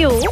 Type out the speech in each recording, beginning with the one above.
Q.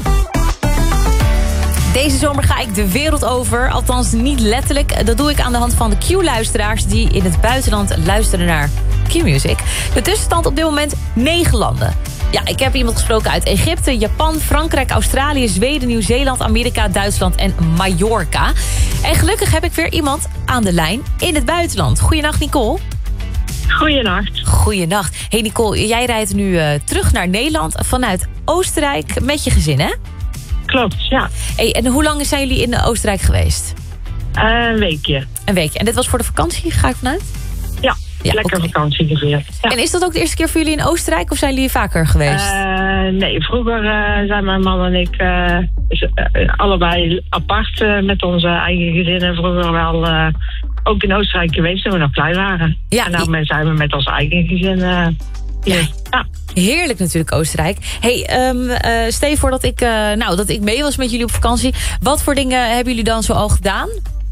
Deze zomer ga ik de wereld over, althans niet letterlijk. Dat doe ik aan de hand van de Q-luisteraars die in het buitenland luisteren naar Q-music. De tussenstand op dit moment 9 landen. Ja, ik heb iemand gesproken uit Egypte, Japan, Frankrijk, Australië, Zweden, Nieuw-Zeeland, Amerika, Duitsland en Mallorca. En gelukkig heb ik weer iemand aan de lijn in het buitenland. Goedenacht, Nicole. Goeienacht. Goeienacht. Hey Nicole, jij rijdt nu terug naar Nederland vanuit Oostenrijk met je gezin, hè? Klopt, ja. Hey, en hoe lang zijn jullie in Oostenrijk geweest? Een weekje. Een weekje. En dit was voor de vakantie, ga ik vanuit? Ja, lekker vakantie gevierd. Ja. En is dat ook de eerste keer voor jullie in Oostenrijk of zijn jullie vaker geweest? Nee, vroeger zijn mijn man en ik allebei apart met onze eigen gezinnen vroeger wel ook in Oostenrijk geweest toen we nog klein waren. Ja, en nou zijn we met ons eigen gezin hier. Ja. Heerlijk natuurlijk, Oostenrijk. Hey, stel je voor dat ik mee was met jullie op vakantie. Wat voor dingen hebben jullie dan zo al gedaan?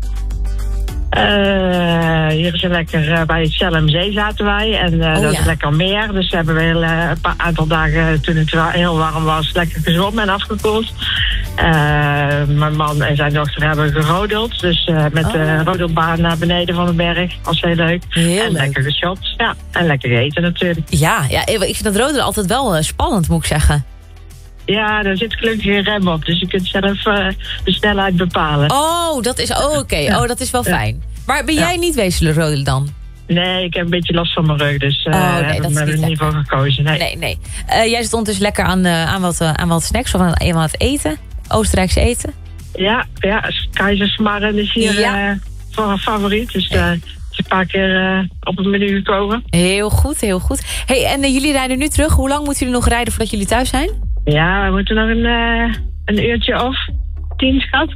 Hier is lekker bij het Zellemzee zaten wij. En dat is lekker meer. Dus hebben we een aantal dagen toen het heel warm was lekker gezwommen en afgekoeld. Mijn man en zijn dochter hebben gerodeld. Dus met de rodelbaan naar beneden van de berg. Was heel leuk. En lekker geshopt. Ja, en lekker eten natuurlijk. Ja, ik vind dat rodelen altijd wel spannend, moet ik zeggen. Ja, daar zit gelukkig geen rem op. Dus je kunt zelf de snelheid bepalen. Oh, dat is oké. Oh, dat is wel fijn. Maar ben jij niet wezen rodelen dan? Nee, ik heb een beetje last van mijn rug. Dus nee, dat is heb ik niet voor gekozen. Nee. Jij zit ondertussen lekker aan wat snacks of aan het eten? Oostenrijkse eten? Ja, keizersmarren is hier voor een favoriet. Dus is een paar keer op het menu gekomen. Heel goed, heel goed. Hey, en jullie rijden nu terug. Hoe lang moeten jullie nog rijden voordat jullie thuis zijn? Ja, we moeten nog een uurtje of 10, schat.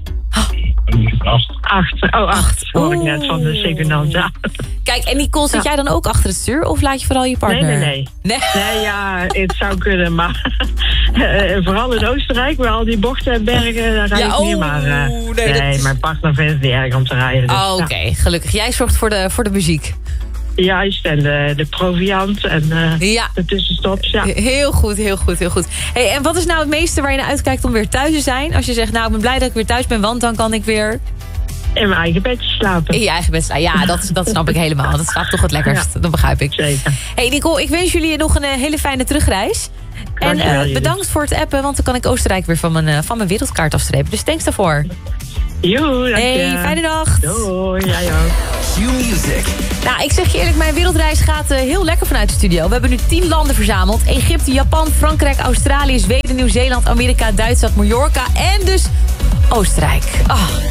8 hoor ik net van de secondant. Ja. Kijk, en Nicole, zit jij dan ook achter het stuur? Of laat je vooral je partner? Nee, ja, het zou kunnen, maar vooral in Oostenrijk, waar al die bochten en bergen, daar rijd ik niet. Maar mijn partner vindt het niet erg om te rijden. Dus, oké, gelukkig. Jij zorgt voor de muziek. Juist, en de proviant en de tussenstops, ja. Heel goed, heel goed, heel goed. Hey, en wat is nou het meeste waar je naar uitkijkt om weer thuis te zijn? Als je zegt, nou, ik ben blij dat ik weer thuis ben, want dan kan ik weer... In mijn eigen bedje slapen. In je eigen bed slapen, ja, dat snap ik helemaal. Dat slaapt toch het lekkerst, dat begrijp ik. Zeker. Hey Nicole, ik wens jullie nog een hele fijne terugreis. En bedankt voor het appen, want dan kan ik Oostenrijk weer van mijn wereldkaart afstrepen. Dus thanks daarvoor. Joe, dank je. Hey, fijne dag. Doei, jij ook. Q-music. Nou, ik zeg je eerlijk, mijn wereldreis gaat heel lekker vanuit de studio. We hebben nu 10 landen verzameld. Egypte, Japan, Frankrijk, Australië, Zweden, Nieuw-Zeeland, Amerika, Duitsland, Mallorca en dus Oostenrijk.